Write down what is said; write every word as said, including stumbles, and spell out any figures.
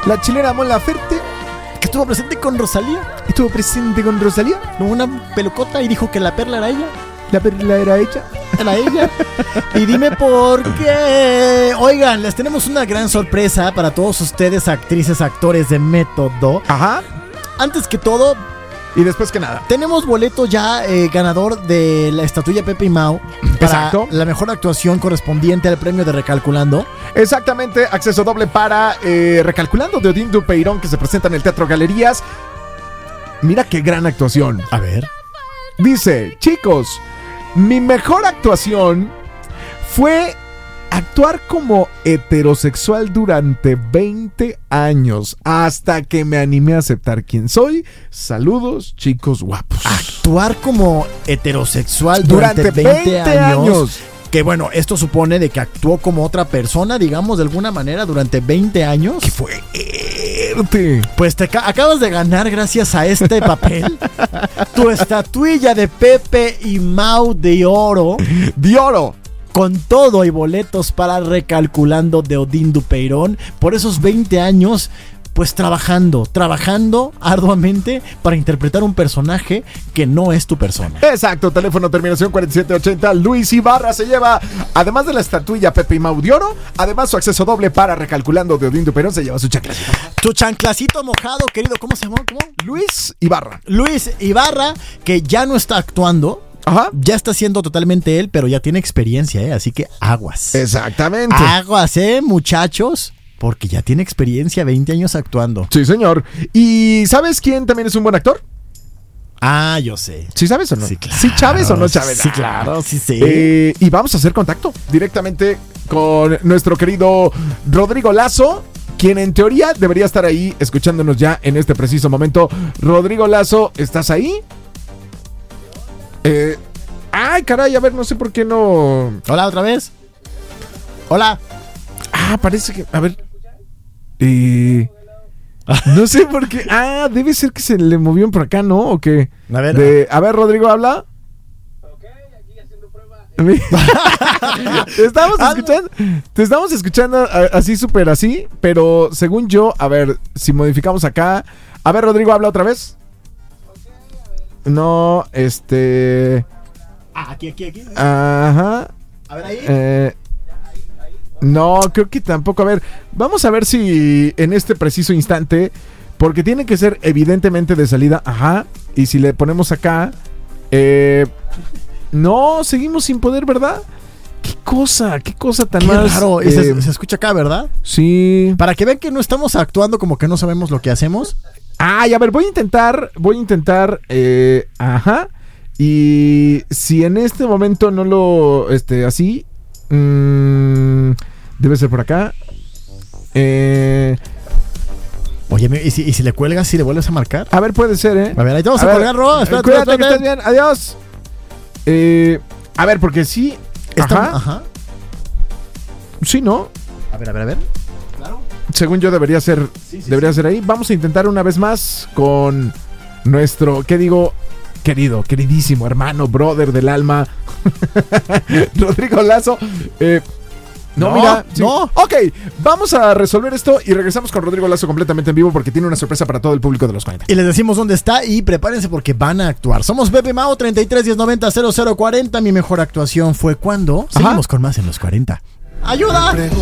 la chilena Mon Laferte, que estuvo presente con Rosalía. estuvo presente con Rosalía. Con una pelucota y dijo que la perla era ella. La perla era ella. Era ella. Y dime por qué. Oigan, les tenemos una gran sorpresa para todos ustedes, actrices, actores de Método. Ajá. Antes que todo, Y después que nada. tenemos boleto ya eh, ganador de la estatuilla Pepe y Mau para Exacto. la mejor actuación correspondiente al premio de Recalculando. Exactamente, acceso doble para eh, Recalculando de Odín Dupeirón, que se presenta en el Teatro Galerías. Mira qué gran actuación. A ver. Dice, chicos, mi mejor actuación fue actuar como heterosexual durante veinte años, hasta que me animé a aceptar quién soy. Saludos, chicos guapos. Actuar como heterosexual durante, Durante veinte, veinte años. años. Que bueno, esto supone de que actuó como otra persona, digamos, de alguna manera durante veinte años. ¡Qué fuerte! Pues te ca- acabas de ganar, gracias a este papel, tu estatuilla de Pepe y Mau de oro, ¡De oro! con todo y boletos para Recalculando de Odín Dupeirón, por esos veinte años, pues trabajando, trabajando arduamente para interpretar un personaje que no es tu persona. Exacto, teléfono terminación cuarenta y siete ochenta. Luis Ibarra se lleva, además de la estatuilla Pepe y Mau de oro, además su acceso doble para Recalculando de Odín Dupeirón, se lleva su chanclacito. Tu chanclacito mojado, querido, ¿cómo se llama? ¿Cómo? Luis Ibarra. Luis Ibarra, que ya no está actuando. Ajá. Ya está siendo totalmente él, pero ya tiene experiencia, ¿eh? Así que aguas. Exactamente. Aguas, ¿eh, muchachos? Porque ya tiene experiencia, veinte años actuando. Sí, señor. ¿Y sabes quién también es un buen actor? Ah, yo sé. ¿Sí sabes o no? Sí, claro. ¿Sí Chávez o no Chávez? Sí, claro, sí sé. Eh, y vamos a hacer contacto directamente con nuestro querido Rodrigo Lazo, quien en teoría debería estar ahí escuchándonos ya en este preciso momento. Rodrigo Lazo, ¿estás ahí? Eh, ay, caray, a ver, no sé por qué no... Hola, otra vez. Hola. Ah, parece que... A ver... Eh, no sé por qué... Ah, debe ser que se le movió por acá, ¿no? ¿O qué? A ver. De, a ver, Rodrigo, habla. Ok, aquí haciendo prueba. Te estamos escuchando, te estamos escuchando a- así súper así, pero según yo, a ver, si modificamos acá. A ver, Rodrigo, habla otra vez. No, este... Ah, aquí, aquí, aquí. Ajá. A ver ahí. Eh, no, creo que tampoco. A ver, vamos a ver si en este preciso instante, porque tiene que ser evidentemente de salida. Ajá. Y si le ponemos acá, eh, no, seguimos sin poder, ¿verdad? Qué cosa, qué cosa tan Qué más raro. eh, se, se escucha acá, ¿verdad? Sí. Para que vean que no estamos actuando como que no sabemos lo que hacemos. Ay, a ver, voy a intentar, voy a intentar, eh, ajá. Y si en este momento no lo, este, así, mmm, debe ser por acá. Eh, Oye, ¿y si, y si le cuelgas, si le vuelves a marcar? a ver, puede ser, ¿eh? A ver, ahí te vamos a, ver, colgar, Ro. Espérate, cuídate, espérate, que estés bien, adiós. Eh, a ver, porque sí, Está- ajá, ajá. sí, ¿no? A ver, a ver, a ver. Según yo debería ser, Sí, sí, debería sí. ser ahí. Vamos a intentar una vez más con nuestro, ¿qué digo? Querido, queridísimo hermano, brother del alma, Rodrigo Lazo. Eh, no, No, mira, sí. no. Ok, vamos a resolver esto y regresamos con Rodrigo Lazo completamente en vivo porque tiene una sorpresa para todo el público de los cuarenta. Y les decimos dónde está y prepárense porque van a actuar. Somos Pepe Mau, treinta y tres, diez, noventa, cero cero cuarenta. Mi mejor actuación fue cuando. Seguimos con más en los cuarenta. ¡Ayuda!